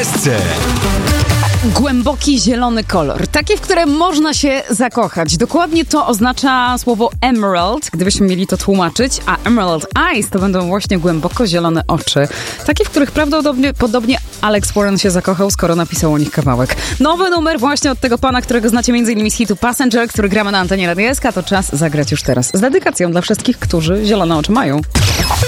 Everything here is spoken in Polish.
SC. Głęboki zielony kolor. Taki, w którym można się zakochać. Dokładnie to oznacza słowo emerald, gdybyśmy mieli to tłumaczyć, a emerald eyes to będą właśnie głęboko zielone oczy. Takie, w których prawdopodobnie Alex Warren się zakochał, skoro napisał o nich kawałek. Nowy numer właśnie od tego pana, którego znacie m.in. z hitu Passenger, który gramy na antenie Radia SK. To czas zagrać już teraz. Z dedykacją dla wszystkich, którzy zielone oczy mają.